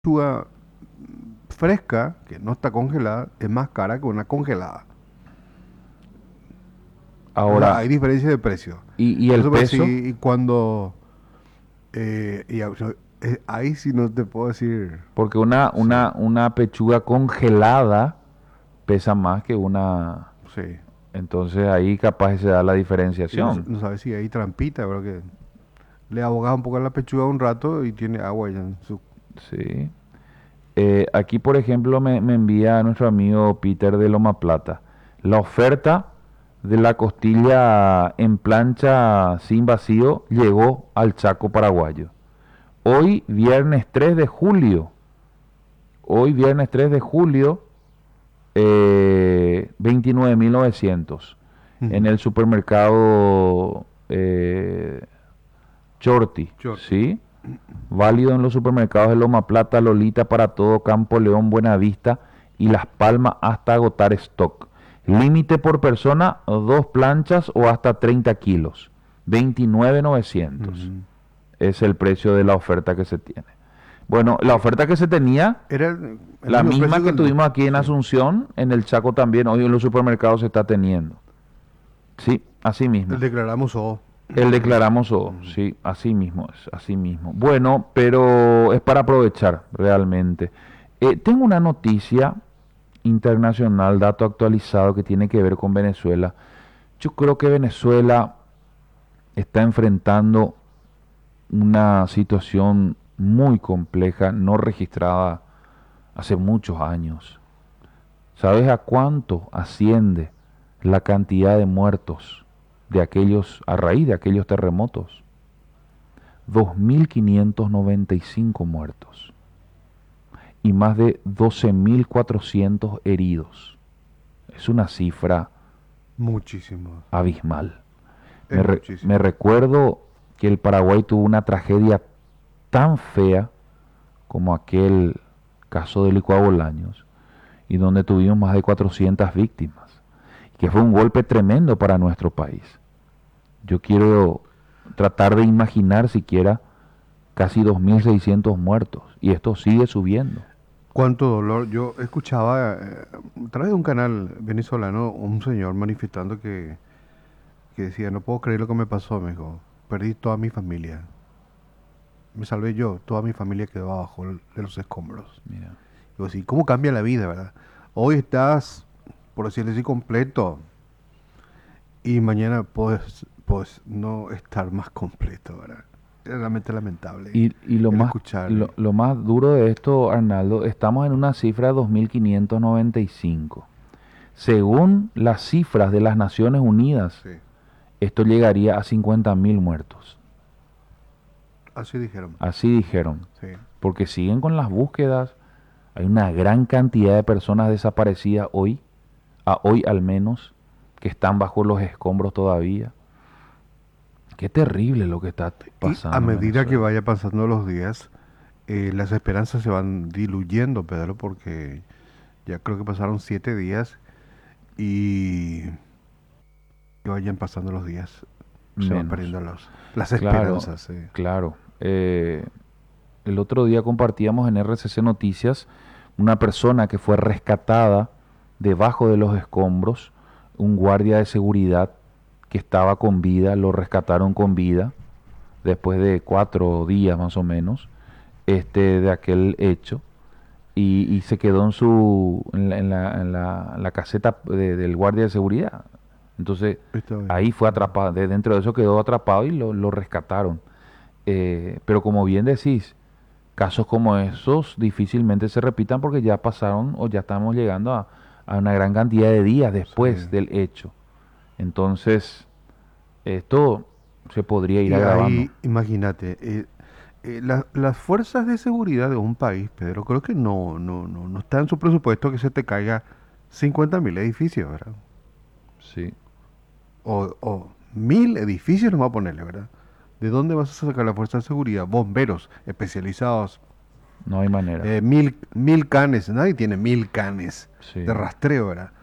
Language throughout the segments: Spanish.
Lechuga fresca, que no está congelada, es más cara que una congelada. O sea, Ahora, hay diferencia de precio. y el Entonces, pues peso, sí, y cuando... ahí sí no te puedo decir... porque una, Sí, una, una pechuga congelada pesa más que una. sí. Entonces ahí capaz se da la Y no, diferenciación. no sabes si hay trampita, pero que le abogas un poco a la pechuga un rato y tiene agua ya en su... Sí. Aquí, por ejemplo, me envía nuestro amigo Peter de Loma Plata la oferta de la costilla en plancha sin vacío llegó al Chaco paraguayo. Hoy, viernes 3 de julio, hoy, viernes 3 de julio, 29.900 en Ujú. el supermercado Chorti, Chote. ¿sí? Válido en los supermercados de Loma Plata, Lolita para todo, Campo León, Buenavista y Las Palmas hasta agotar stock. Límite por persona, dos planchas o hasta 30 kilos. 29.900 Ujú. es el precio de la oferta que se tiene. Bueno, la Eh, oferta que se tenía, Era el la mismo misma precio que que el de... tuvimos aquí en Sí. Asunción, en el Chaco también, hoy en los supermercados se está teniendo. Sí, así El mismo. declaramos O. El declaramos O, Ujú. sí, así mismo es, así mismo. Bueno, pero es para aprovechar realmente. Tengo una noticia internacional, dato actualizado que tiene que ver con Venezuela. Yo creo que Venezuela está enfrentando una situación muy compleja, no registrada hace muchos años. ¿Sabes a cuánto asciende la cantidad de muertos de aquellos, a raíz de aquellos terremotos? 2.595 muertos y más de 12.400 heridos. Es una cifra Muchísimo. abismal. Es Me muchísimo. recuerdo que el Paraguay tuvo una tragedia tan fea como aquel caso de Licuabolaños y donde tuvimos más de 400 víctimas, que fue un golpe tremendo para nuestro país. Yo quiero tratar de imaginar siquiera casi 2.600 muertos y esto sigue subiendo. Cuánto dolor. Yo escuchaba a través de un canal venezolano un señor manifestando que decía, no puedo creer lo que me pasó, me dijo. Perdí toda mi familia. Me salvé yo, toda mi familia quedó abajo de los escombros. Mira. Digo así, ¿cómo cambia la vida, verdad? Hoy estás, por decirlo así, completo y mañana puedes no estar más completo, ¿verdad? Es realmente lamentable Y lo el más, escuchar. lo más duro de esto, Arnaldo, estamos en una cifra de 2.595. Según las cifras de las Naciones Unidas, Sí, esto llegaría a 50.000 muertos. así dijeron. Así dijeron. Sí. Porque siguen con las búsquedas. Hay una gran cantidad de personas desaparecidas hoy, a hoy al menos, que están bajo los escombros todavía. Qué terrible lo que está Y a pasando en medida que Venezuela. vaya pasando los días, las esperanzas se van diluyendo, Pedro, porque ya creo que pasaron 7 días y que vayan pasando los días, se van Menos. perdiendo las Claro, esperanzas. Sí. claro. El otro día compartíamos en RCC Noticias una persona que fue rescatada debajo de los escombros, un guardia de seguridad que estaba con vida, lo rescataron con vida después de 4 días más o menos, de aquel hecho, y se quedó en la caseta del guardia de seguridad. Entonces Está bien. ahí fue Ujú. atrapado, dentro de eso quedó atrapado y lo rescataron. Pero como bien decís, casos como esos difícilmente se repitan porque ya pasaron o ya estamos llegando a una gran cantidad de días Sí. después del hecho. Entonces, esto se podría ir Y agravando. ahí, imagínate, las fuerzas de seguridad de un país, Pedro, creo que no está en su presupuesto que se te caiga 50.000 edificios, ¿verdad? Sí, O 1.000 edificios nos va a ponerle, ¿verdad? ¿De dónde vas a sacar la fuerza de seguridad? Bomberos especializados, no hay manera. 1.000 canes, nadie tiene 1.000 canes de Sí. rastreo, ¿verdad?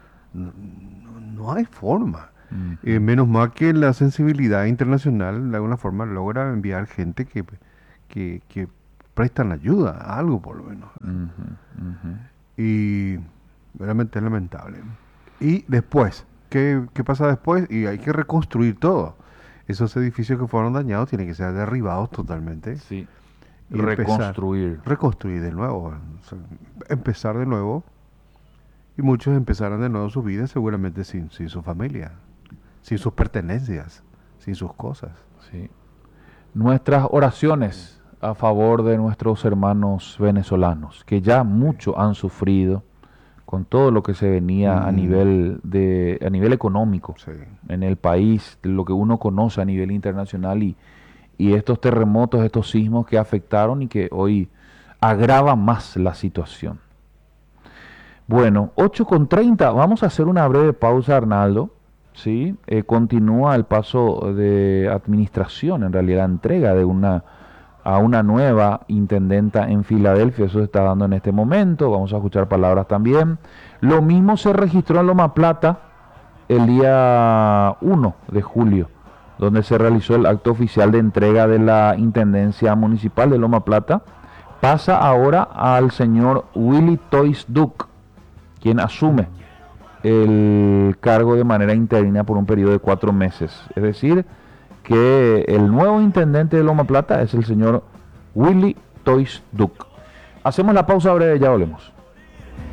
No hay forma. Ujú. Menos mal que la sensibilidad internacional de alguna forma logra enviar gente que prestan ayuda, algo por lo menos. Ujú, ujú. Y realmente es lamentable. Y después, ¿qué pasa después? Y hay que reconstruir todo. Esos edificios que fueron dañados tienen que ser derribados totalmente Sí, y empezar, reconstruir. reconstruir de nuevo. O sea, empezar de nuevo. Y muchos empezarán de nuevo su vida seguramente sin su familia, sin sus pertenencias, sin sus cosas. Sí. Nuestras oraciones a favor de nuestros hermanos venezolanos, que ya mucho han sufrido con todo lo que se venía Mm, a nivel económico sí. en el país, lo que uno conoce a nivel internacional y estos terremotos, estos sismos que afectaron y que hoy agravan más la situación. Bueno, 8:30, vamos a hacer una breve pausa, Arnaldo. ¿Sí? Continúa el paso de administración, en realidad la entrega a una nueva intendenta en Filadelfia, eso se está dando en este momento, vamos a escuchar palabras también. Lo mismo se registró en Loma Plata el día 1 de julio, donde se realizó el acto oficial de entrega de la Intendencia Municipal de Loma Plata. Pasa ahora al señor Willy Toys Duke, quien asume el cargo de manera interina por un periodo de 4 meses. Es decir, que el nuevo intendente de Loma Plata es el señor Willy Toys Duke. Hacemos la pausa breve, ya volvemos.